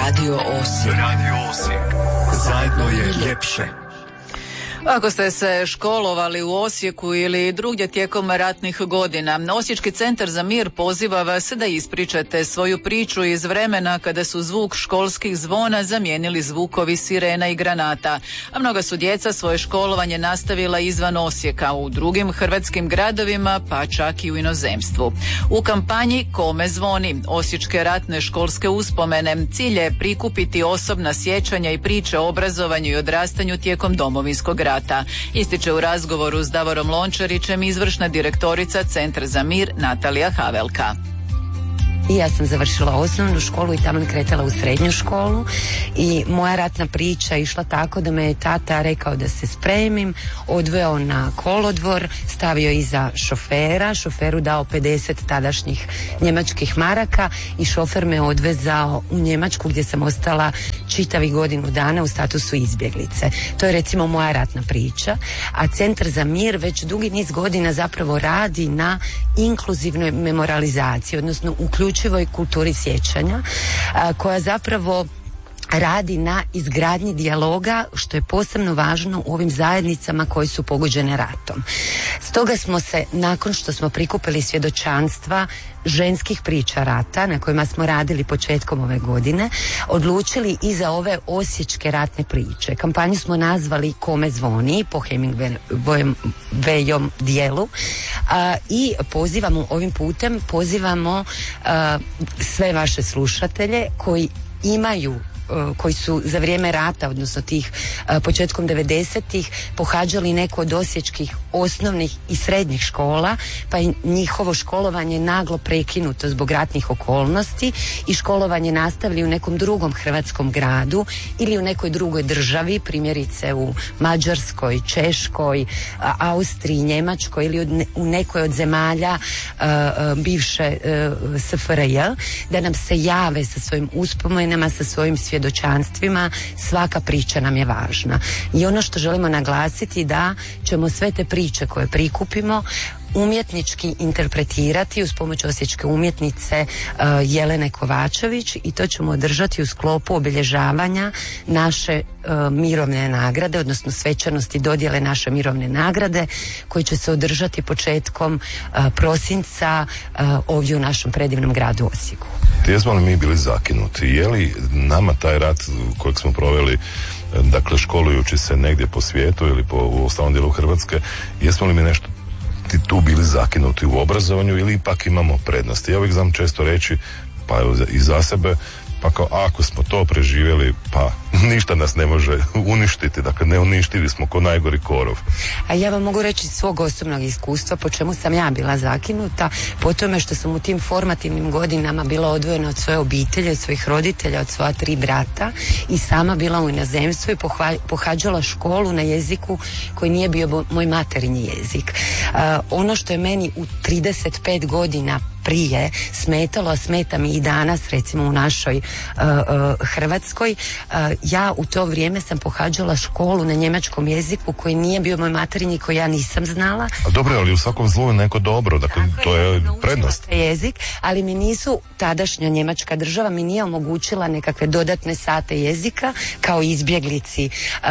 Radio Osijek. Radio Osijek. Zajedno je ljepše. Ako ste se školovali u Osijeku ili drugdje tijekom ratnih godina, Osječki centar za mir poziva vas da ispričate svoju priču iz vremena kada su zvuk školskih zvona zamijenili zvukovi sirena i granata, a mnoga su djeca svoje školovanje nastavila izvan Osijeka, u drugim hrvatskim gradovima, pa čak i u inozemstvu. U kampanji Kome zvoni? Osječke ratne školske uspomene cilj je prikupiti osobna sjećanja i priče o obrazovanju i odrastanju tijekom Domovinskog rata. Ističe u razgovoru s Davorom Lončarićem izvršna direktorica Centra za mir Natalija Havelka. I ja sam završila osnovnu školu i tamo kretala u srednju školu i moja ratna priča išla tako da me je tata rekao da se spremim, odveo na kolodvor, stavio iza šofera, šoferu dao 50 tadašnjih njemačkih maraka i šofer me odvezao u Njemačku gdje sam ostala čitavih godinu dana u statusu izbjeglice. To je recimo moja ratna priča, a Centar za mir već dugi niz godina zapravo radi na inkluzivnoj memorializaciji, odnosno uključivoj kulturi sjećanja, koja zapravo radi na izgradnji dijaloga, što je posebno važno u ovim zajednicama koje su pogođene ratom. Stoga smo se, nakon što smo prikupili svjedočanstva ženskih priča rata, na kojima smo radili početkom ove godine, odlučili i za ove osječke ratne priče. Kampanju smo nazvali Kome zvoni, po Hemingwayom dijelu, i ovim putem pozivamo sve vaše slušatelje koji su za vrijeme rata, odnosno tih početkom 90-ih pohađali neko od osječkih osnovnih i srednjih škola, pa je njihovo školovanje naglo prekinuto zbog ratnih okolnosti i školovanje nastavili u nekom drugom hrvatskom gradu ili u nekoj drugoj državi, primjerice u Mađarskoj, Češkoj, Austriji, Njemačkoj ili u nekoj od zemalja bivše SFRJ, da nam se jave sa svojim uspomenama, sa svojim svjedočanstvima. Svaka priča nam je važna. I ono što želimo naglasiti da ćemo sve te priče koje prikupimo umjetnički interpretirati uz pomoć osječke umjetnice Jelene Kovačević, i to ćemo održati u sklopu obilježavanja naše mirovne nagrade, odnosno svečanosti dodjele naše mirovne nagrade, koji će se održati početkom prosinca ovdje u našem predivnom gradu Osijeku. Jesmo li mi bili zakinuti? Je li nama taj rat kojeg smo proveli, dakle školujući se negdje po svijetu ili u ostalom dijelu Hrvatske, jesmo li mi nešto tu bili zakinuti u obrazovanju ili ipak imamo prednosti? Ja uvijek znam često reći, pa i za sebe, pa kao ako smo to preživjeli, pa ništa nas ne može uništiti, dakle ne uništili smo ko najgori korov. A ja vam mogu reći svog osobnog iskustva po čemu sam ja bila zakinuta, po tome što sam u tim formativnim godinama bila odvojena od svoje obitelji, od svojih roditelja, od svoja 3 brata i sama bila u inozemstvu i pohađala školu na jeziku koji nije bio moj materinji jezik. Ono što je meni u 35 godina prije smetalo, a smeta mi i danas recimo u našoj Hrvatskoj, ja u to vrijeme sam pohađala školu na njemačkom jeziku koji nije bio moj materinji, koji ja nisam znala. A dobro, ali u svakom zlu je neko dobro, dakle to je prednost. Jezik, ali mi nisu, tadašnja njemačka država mi nije omogućila nekakve dodatne sate jezika kao izbjeglici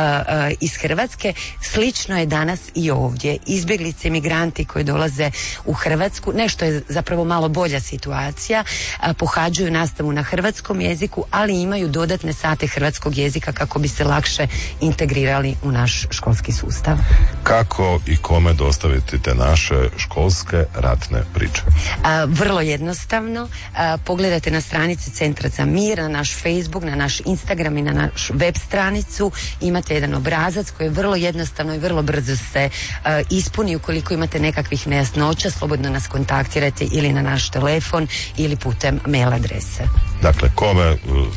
iz Hrvatske. Slično je danas i ovdje. Izbjeglice, migranti koji dolaze u Hrvatsku, nešto je zapravo malo bolja situacija, pohađaju nastavu na hrvatskom jeziku, ali imaju dodatne sate hrvatskog jezika kako bi se lakše integrirali u naš školski sustav. Kako i kome dostaviti te naše školske ratne priče? Vrlo jednostavno. Pogledajte na stranici Centra za mir, na naš Facebook, na naš Instagram i na naš web stranicu. Imate jedan obrazac koji je vrlo jednostavno i vrlo brzo se ispuni. Ukoliko imate nekakvih nejasnoća, slobodno nas kontaktirajte ili na naš telefon ili putem mail adrese. Dakle, kome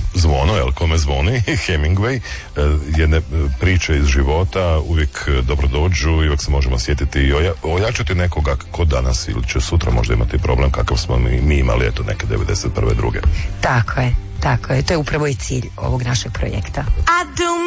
zvoni Hemingway, jedne priče iz života uvijek dobro dođu i uvijek se možemo sjetiti i ojačati nekoga ko danas ili će sutra možda imati problem kakav smo mi imali neke 91. druge. Tako je, to je upravo i cilj ovog našeg projekta.